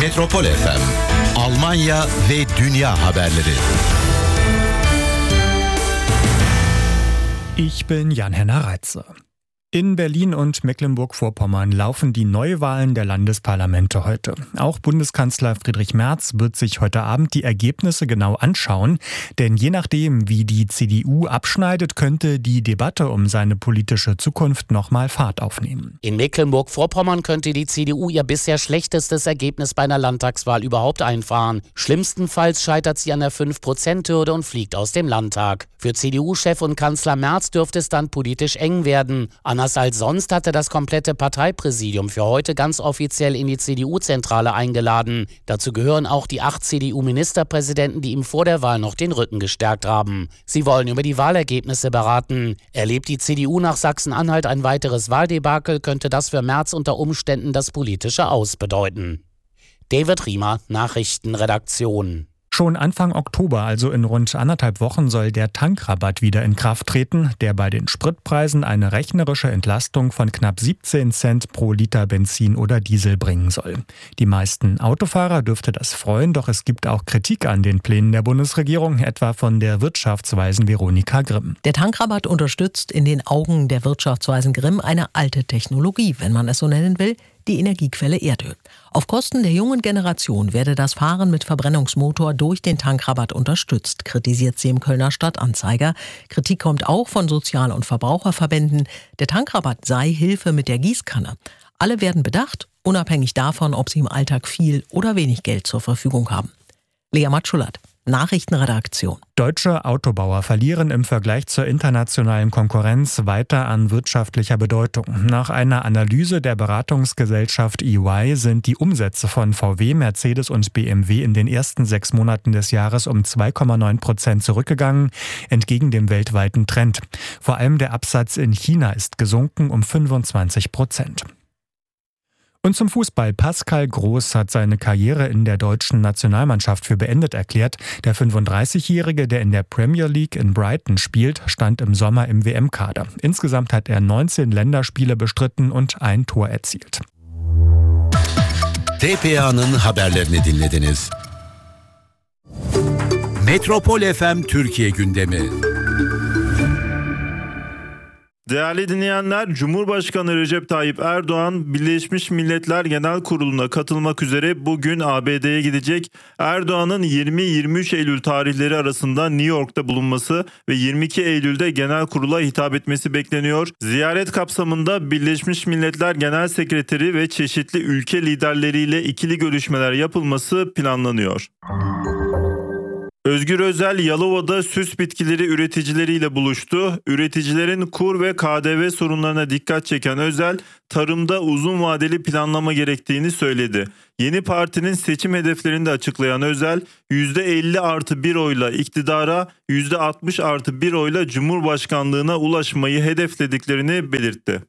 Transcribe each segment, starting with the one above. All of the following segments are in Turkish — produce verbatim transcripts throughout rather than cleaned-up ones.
Metropol F M, Almanya ve dünya haberleri. Ich bin Jan-Henner Reitze. In Berlin und Mecklenburg-Vorpommern laufen die Neuwahlen der Landesparlamente heute. Auch Bundeskanzler Friedrich Merz wird sich heute Abend die Ergebnisse genau anschauen. Denn je nachdem, wie die C D U abschneidet, könnte die Debatte um seine politische Zukunft nochmal Fahrt aufnehmen. In Mecklenburg-Vorpommern könnte die C D U ihr bisher schlechtestes Ergebnis bei einer Landtagswahl überhaupt einfahren. Schlimmstenfalls scheitert sie an der fünf Prozent Hürde und fliegt aus dem Landtag. Für C D U-Chef und Kanzler Merz dürfte es dann politisch eng werden. Anders als sonst hatte das komplette Parteipräsidium für heute ganz offiziell in die C D U-Zentrale eingeladen. Dazu gehören auch die acht C D U-Ministerpräsidenten, die ihm vor der Wahl noch den Rücken gestärkt haben. Sie wollen über die Wahlergebnisse beraten. Erlebt die C D U nach Sachsen-Anhalt ein weiteres Wahldebakel, könnte das für Merz unter Umständen das politische Aus bedeuten. David Riemer, Nachrichtenredaktion. Schon Anfang Oktober, also in rund anderthalb Wochen, soll der Tankrabatt wieder in Kraft treten, der bei den Spritpreisen eine rechnerische Entlastung von knapp siebzehn Cent pro Liter Benzin oder Diesel bringen soll. Die meisten Autofahrer dürfte das freuen, doch es gibt auch Kritik an den Plänen der Bundesregierung, etwa von der Wirtschaftsweisen Veronika Grimm. Der Tankrabatt unterstützt in den Augen der Wirtschaftsweisen Grimm eine alte Technologie, wenn man es so nennen will, die Energiequelle Erdöl. Auf Kosten der jungen Generation werde das Fahren mit Verbrennungsmotor durch den Tankrabatt unterstützt, kritisiert sie im Kölner Stadtanzeiger. Kritik kommt auch von Sozial- und Verbraucherverbänden. Der Tankrabatt sei Hilfe mit der Gießkanne. Alle werden bedacht, unabhängig davon, ob sie im Alltag viel oder wenig Geld zur Verfügung haben. Lea Matschulat, Nachrichtenredaktion. Deutsche Autobauer verlieren im Vergleich zur internationalen Konkurrenz weiter an wirtschaftlicher Bedeutung. Nach einer Analyse der Beratungsgesellschaft E Y sind die Umsätze von V W, Mercedes und B M W in den ersten sechs Monaten des Jahres um zwei Komma neun Prozent zurückgegangen, entgegen dem weltweiten Trend. Vor allem der Absatz in China ist gesunken um fünfundzwanzig Prozent. Und zum Fußball. Pascal Groß hat seine Karriere in der deutschen Nationalmannschaft für beendet erklärt. Der fünfunddreißigjährige, der in der Premier League in Brighton spielt, stand im Sommer im W M-Kader. Insgesamt hat er neunzehn Länderspiele bestritten und ein Tor erzielt. T P A'nın haberlerini dinlediniz. Metropol F M Türkiye gündemi. Değerli dinleyenler, Cumhurbaşkanı Recep Tayyip Erdoğan Birleşmiş Milletler Genel Kurulu'na katılmak üzere bugün A B D'ye gidecek. Erdoğan'ın yirmi yirmi üç Eylül tarihleri arasında New York'ta bulunması ve yirmi iki Eylül'de genel kurula hitap etmesi bekleniyor. Ziyaret kapsamında Birleşmiş Milletler Genel Sekreteri ve çeşitli ülke liderleriyle ikili görüşmeler yapılması planlanıyor. Özgür Özel Yalova'da süs bitkileri üreticileriyle buluştu. Üreticilerin kur ve K D V sorunlarına dikkat çeken Özel, tarımda uzun vadeli planlama gerektiğini söyledi. Yeni partinin seçim hedeflerini de açıklayan Özel, yüzde elli artı bir oyla iktidara, yüzde altmış artı bir oyla Cumhurbaşkanlığına ulaşmayı hedeflediklerini belirtti.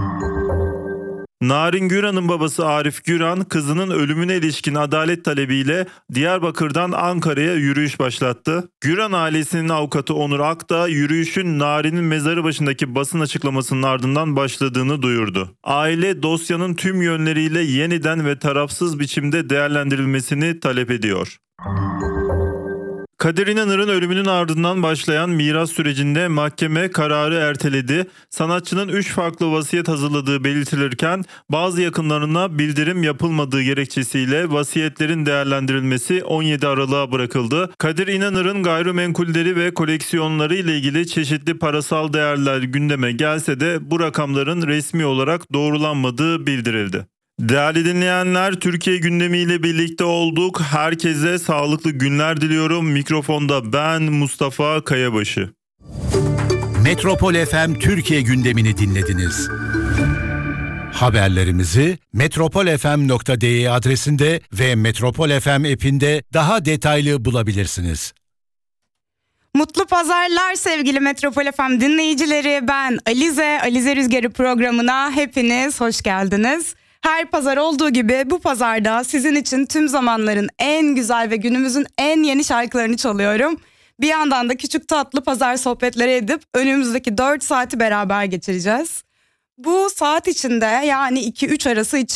Narin Güran'ın babası Arif Güran, kızının ölümüne ilişkin adalet talebiyle Diyarbakır'dan Ankara'ya yürüyüş başlattı. Güran ailesinin avukatı Onur Akdağ, yürüyüşün Narin'in mezarı başındaki basın açıklamasının ardından başladığını duyurdu. Aile dosyanın tüm yönleriyle yeniden ve tarafsız biçimde değerlendirilmesini talep ediyor. Kadir İnanır'ın ölümünün ardından başlayan miras sürecinde mahkeme kararı erteledi. Sanatçının üç farklı vasiyet hazırladığı belirtilirken bazı yakınlarına bildirim yapılmadığı gerekçesiyle vasiyetlerin değerlendirilmesi on yedi Aralık'a bırakıldı. Kadir İnanır'ın gayrimenkulleri ve koleksiyonları ile ilgili çeşitli parasal değerler gündeme gelse de bu rakamların resmi olarak doğrulanmadığı bildirildi. Değerli dinleyenler, Türkiye gündemiyle birlikte olduk. Herkese sağlıklı günler diliyorum. Mikrofonda ben Mustafa Kayabaşı. Metropol F M Türkiye gündemini dinlediniz. Haberlerimizi metropol f m nokta d e adresinde ve Metropol F M app'inde daha detaylı bulabilirsiniz. Mutlu pazarlar sevgili Metropol F M dinleyicileri. Ben Alize, Alize Rüzgarı programına hepiniz hoş geldiniz. Her pazar olduğu gibi bu pazarda sizin için tüm zamanların en güzel ve günümüzün en yeni şarkılarını çalıyorum. Bir yandan da küçük tatlı pazar sohbetleri edip önümüzdeki dört saati beraber geçireceğiz. Bu saat içinde, yani iki üç arası için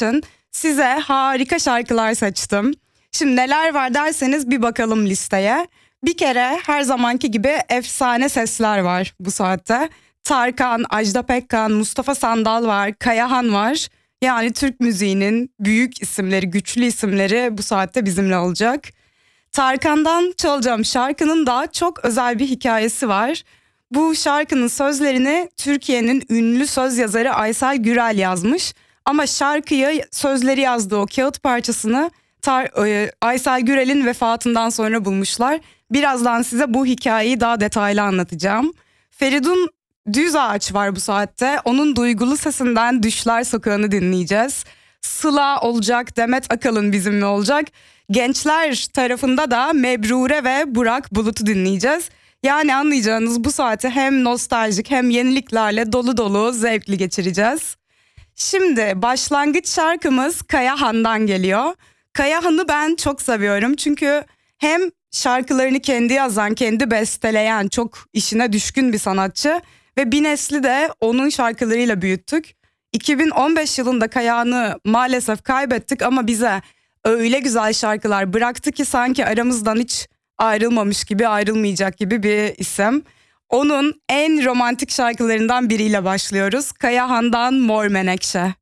size harika şarkılar seçtim. Şimdi neler var derseniz bir bakalım listeye. Bir kere her zamanki gibi efsane sesler var bu saatte. Tarkan, Ajda Pekkan, Mustafa Sandal var, Kayahan var. Yani Türk müziğinin büyük isimleri, güçlü isimleri bu saatte bizimle olacak. Tarkan'dan çalacağım şarkının da çok özel bir hikayesi var. Bu şarkının sözlerini Türkiye'nin ünlü söz yazarı Aysel Gürel yazmış. Ama şarkıyı, sözleri yazdığı o kağıt parçasını Tar- e, Aysel Gürel'in vefatından sonra bulmuşlar. Birazdan size bu hikayeyi daha detaylı anlatacağım. Feridun Düzağaç var bu saatte. Onun duygulu sesinden Düşler Sokağı'nı dinleyeceğiz. Sıla olacak, Demet Akalın bizimle olacak. Gençler tarafında da Mebrure ve Burak Bulut'u dinleyeceğiz. Yani anlayacağınız bu saati hem nostaljik hem yeniliklerle dolu dolu zevkli geçireceğiz. Şimdi başlangıç şarkımız Kayahan'dan geliyor. Kayahan'ı ben çok seviyorum çünkü hem şarkılarını kendi yazan, kendi besteleyen çok işine düşkün bir sanatçı ve bir nesli de onun şarkılarıyla büyüttük. iki bin on beş yılında Kayahan'ı maalesef kaybettik ama bize öyle güzel şarkılar bıraktı ki sanki aramızdan hiç ayrılmamış gibi, ayrılmayacak gibi bir isim. Onun en romantik şarkılarından biriyle başlıyoruz. Kayahan'dan Mor Menekşe.